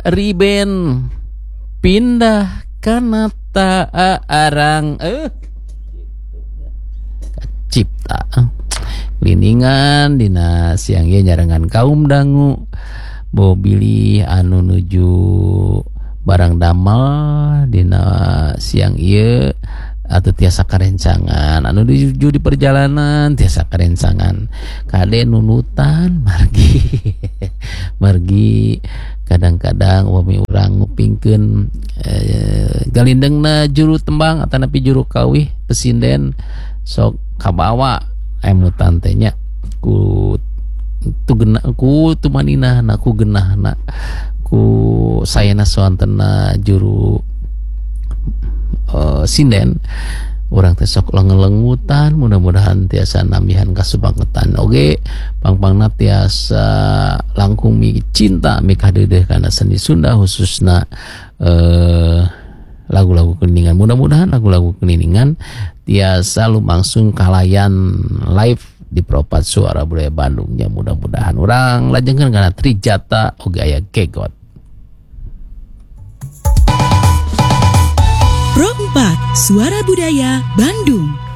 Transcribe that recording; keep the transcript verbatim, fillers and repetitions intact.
Riben pindah kana arang eh cipta liningan dina siang ieu nyarengan kaum dangu bobili anu nuju barang damal dina siang ieu atau tiasa karencangan anu nuju di perjalanan tiasa karencangan kade nunutan margi margi kadang-kadang wami urang ngupingkeun eh, galindengna juru tembang atau napi juru kawih pesinden sok kabawa emutan teh nya ku tu genah ku tu manina na ku genah na ku sayana soantena juru uh, sinden urang teh sok lengelengutan mudah-mudahan tiasa namihan kasubangetan oge pangpangna tiasa langkung mi cinta mi kadeudeuh kana seni Sunda khususna uh, lagu-lagu keniningan mudah-mudahan lagu-lagu keniningan tiasa lumangsung kalayan live di Propat Suara Budaya Bandungnya mudah-mudahan urang lajengkeun kana Trijata oge aya gegot. Pro empat Suara Budaya Bandung.